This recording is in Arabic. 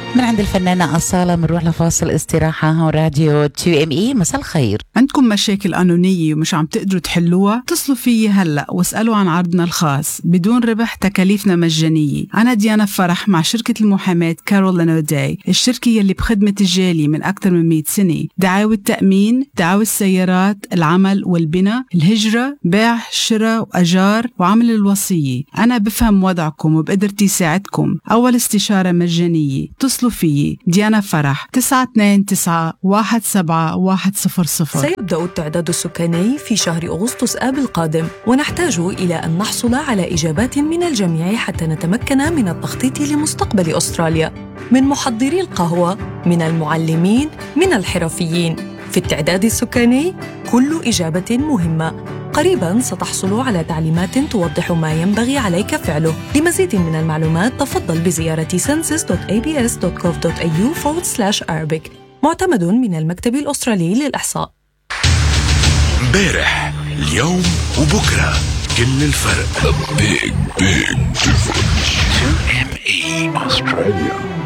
من عند الفنانة أصالة بنروح لفاصل استراحة. هون راديو 2ME. مساء الخير. عندكم مشاكل قانونية ومش عم تقدروا تحلوها؟ اتصلوا فيي هلأ واسألوا عن عرضنا الخاص بدون ربح، تكاليفنا مجانية. أنا ديانا فرح مع شركة المحاماة كارولين أوداي، الشركة يلي بخدمة الجالي من أكثر من 100 سنة. دعاوى التأمين، دعاوى السيارات، العمل والبناء، الهجرة، بيع، شراء وأجار، وعمل الوصية. أنا بفهم وضعكم وبقدرتي ساعدكم. أول استشارة مجانية. اتصلوا فيي ديانا فرح 929-17100. سيبدأ التعداد السكاني في شهر أغسطس آب القادم، ونحتاج إلى أن نحصل على إجابات من الجميع حتى نتمكن من التخطيط لمستقبل أستراليا، من محضري القهوة، من المعلمين، من الحرفيين. في التعداد السكاني كل إجابة مهمة. قريباً ستحصل على تعليمات توضح ما ينبغي عليك فعله. لمزيد من المعلومات تفضل بزيارة census.abs.gov.au/Arabic. معتمد من المكتب الأسترالي للإحصاء. امبارح، اليوم وبكرة، كل الفرق. The big difference. 2ME Australia.